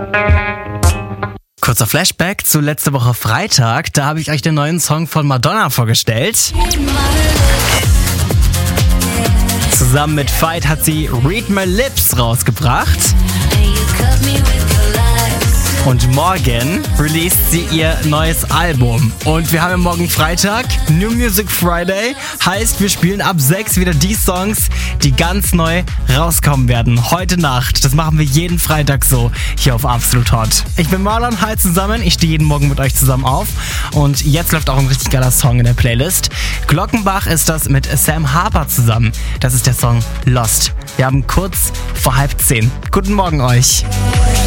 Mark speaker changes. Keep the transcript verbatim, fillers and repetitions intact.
Speaker 1: Kurzer Flashback zu letzter Woche Freitag. Da habe ich euch den neuen Song von Madonna vorgestellt. Zusammen mit Fight hat sie Read My Lips rausgebracht. Und morgen released sie ihr neues Album. Und wir haben ja morgen Freitag, New Music Friday. Heißt, wir spielen ab sechs wieder die Songs, die ganz neu rauskommen werden. Heute Nacht. Das machen wir jeden Freitag so hier auf Absolut Hot. Ich bin Marlon, hi zusammen. Ich stehe jeden Morgen mit euch zusammen auf. Und jetzt läuft auch ein richtig geiler Song in der Playlist. Glockenbach ist das mit Sam Harper zusammen. Das ist der Song Lost. Wir haben kurz vor halb zehn. Guten Morgen euch.